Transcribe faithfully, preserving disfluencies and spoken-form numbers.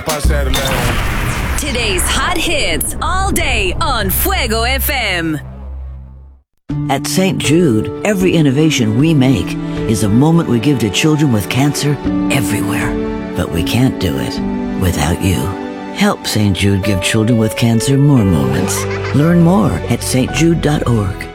Today's hot hits all day on Fuego F M. At Saint Jude, every innovation we make is a moment we give to children with cancer everywhere. But we can't do it without you. Help Saint Jude give children with cancer more moments. Learn more at s t jude dot org.